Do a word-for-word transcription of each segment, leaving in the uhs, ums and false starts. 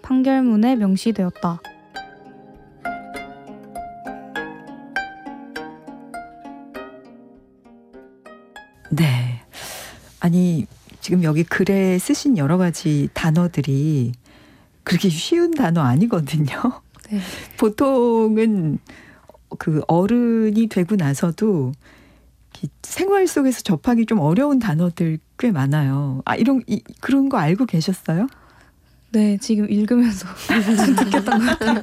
판결문에 명시되었다. 네. 아니 지금 여기 글에 쓰신 여러 가지 단어들이 그렇게 쉬운 단어 아니거든요. 네. 보통은 그 어른이 되고 나서도 생활 속에서 접하기 좀 어려운 단어들 꽤 많아요. 아 이런 이, 그런 거 알고 계셨어요? 네, 지금 읽으면서 느꼈던 것 같아요.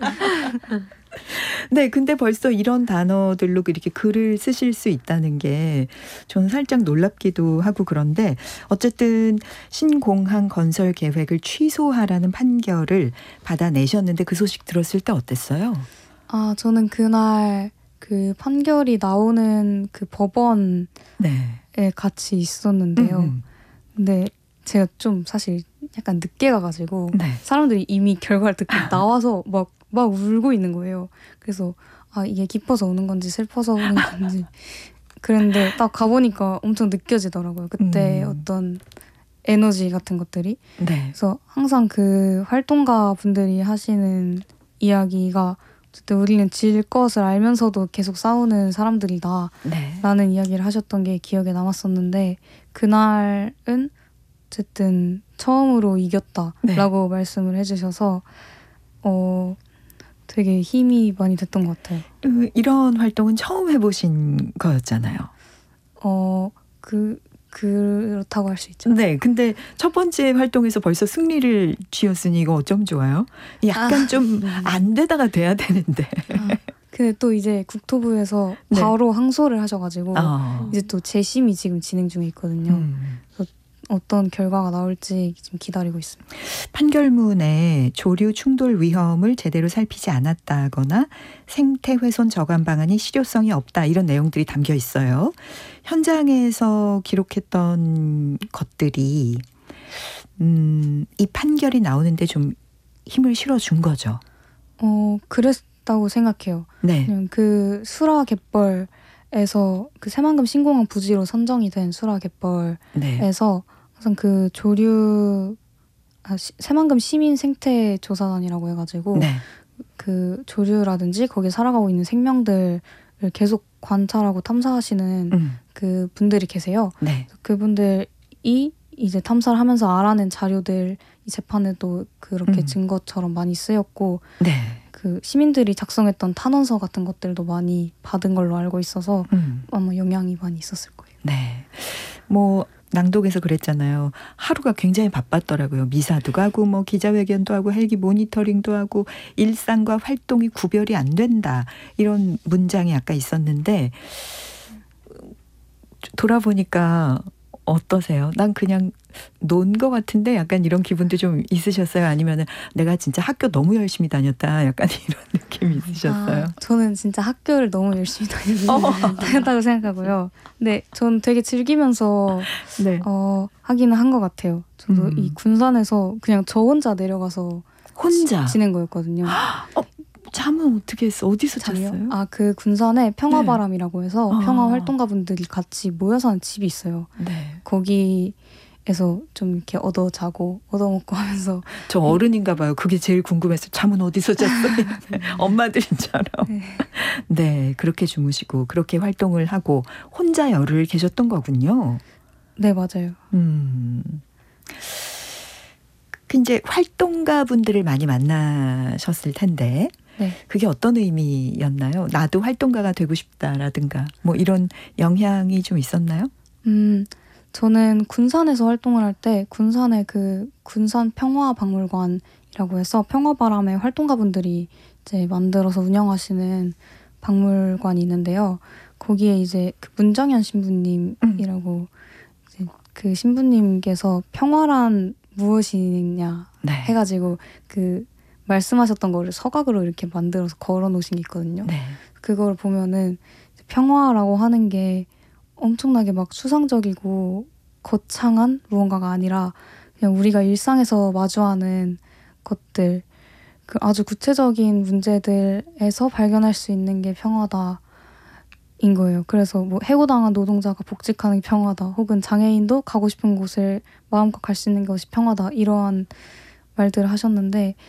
네, 근데 벌써 이런 단어들로 이렇게 글을 쓰실 수 있다는 게 저는 살짝 놀랍기도 하고 그런데 어쨌든 신공항 건설 계획을 취소하라는 판결을 받아내셨는데 그 소식 들었을 때 어땠어요? 아, 저는 그날 그 판결이 나오는 그 법원에 네. 같이 있었는데요. 음. 근데 제가 좀 사실 약간 늦게 가가지고 네. 사람들이 이미 결과를 듣고 나와서 막, 막 울고 있는 거예요. 그래서 아 이게 기뻐서 우는 건지 슬퍼서 우는 건지 그런데 딱 가보니까 엄청 느껴지더라고요. 그때 음. 어떤 에너지 같은 것들이. 네. 그래서 항상 그 활동가 분들이 하시는 이야기가 어쨌든 우리는 질 것을 알면서도 계속 싸우는 사람들이다 네. 라는 이야기를 하셨던 게 기억에 남았었는데 그날은 어쨌든 처음으로 이겼다라고 네. 말씀을 해주셔서 어 되게 힘이 많이 됐던 것 같아요. 그, 이런 활동은 처음 해보신 거였잖아요. 어, 그 그렇다고 할 수 있죠. 네, 근데 첫 번째 활동에서 벌써 승리를 쥐었으니 이거 어쩜 좋아요? 약간 아, 좀 안 되다가 돼야 되는데. 아, 근데 또 이제 국토부에서 네. 바로 항소를 하셔가지고 어. 이제 또 재심이 지금 진행 중에 있거든요. 음. 그래서 어떤 결과가 나올지 지금 기다리고 있습니다. 판결문에 조류 충돌 위험을 제대로 살피지 않았다거나 생태 훼손 저감 방안이 실효성이 없다 이런 내용들이 담겨 있어요. 현장에서 기록했던 것들이 음, 이 판결이 나오는데 좀 힘을 실어준 거죠. 어, 그랬다고 생각해요. 네. 그냥 그 수라 갯벌에서 그 새만금 신공항 부지로 선정이 된 수라 갯벌에서 네. 항상 그 조류 아, 시, 새만금 시민 생태 조사단이라고 해가지고 네. 그 조류라든지 거기에 살아가고 있는 생명들을 계속 관찰하고 탐사하시는 음. 그 분들이 계세요. 네. 그분들이 이제 탐사를 하면서 알아낸 자료들 이 재판에도 그렇게 음. 증거처럼 많이 쓰였고 네. 그 시민들이 작성했던 탄원서 같은 것들도 많이 받은 걸로 알고 있어서 음. 아마 영향이 많이 있었을 거예요. 네. 뭐 낭독에서 그랬잖아요. 하루가 굉장히 바빴더라고요. 미사도 가고 뭐 기자회견도 하고 헬기 모니터링도 하고 일상과 활동이 구별이 안 된다. 이런 문장이 아까 있었는데 돌아보니까 어떠세요? 난 그냥 논 것 같은데 약간 이런 기분도 좀 있으셨어요? 아니면은 내가 진짜 학교 너무 열심히 다녔다 약간 이런 느낌이 있으셨어요? 아, 저는 진짜 학교를 너무 열심히 다녔다고 생각하고요. 근데 저는 되게 즐기면서 네. 어, 하기는 한 것 같아요. 저도 음. 이 군산에서 그냥 저 혼자 내려가서 혼자 지, 지낸 거였거든요. 어, 잠은 어떻게 했어? 어디서 잤어요? 아, 그 군산에 평화바람이라고 해서 네. 평화 활동가분들이 같이 모여 사는 집이 있어요. 네. 거기에서 좀 이렇게 얻어 자고 얻어 먹고 하면서. 저 어른인가 봐요. 그게 제일 궁금해서 잠은 어디서 잤어요? 엄마들인처럼. 네. 네, 그렇게 주무시고 그렇게 활동을 하고 혼자 열흘 계셨던 거군요. 네, 맞아요. 음. 그 이제 활동가 분들을 많이 만나셨을 텐데 네. 그게 어떤 의미였나요? 나도 활동가가 되고 싶다라든가 뭐 이런 영향이 좀 있었나요? 음, 저는 군산에서 활동을 할 때 군산의 그 군산 평화박물관이라고 해서 평화바람의 활동가 분들이 이제 만들어서 운영하시는 박물관이 있는데요. 거기에 이제 그 문정현 신부님이라고 음. 이제 그 신부님께서 평화란 무엇이냐 네. 해가지고 그 말씀하셨던 거를 서각으로 이렇게 만들어서 걸어 놓으신 게 있거든요. 네. 그걸 보면은 평화라고 하는 게 엄청나게 막 추상적이고 거창한 무언가가 아니라 그냥 우리가 일상에서 마주하는 것들, 그 아주 구체적인 문제들에서 발견할 수 있는 게 평화다. 인 거예요. 그래서 뭐 해고당한 노동자가 복직하는 게 평화다. 혹은 장애인도 가고 싶은 곳을 마음껏 갈 수 있는 것이 평화다. 이러한 말들을 하셨는데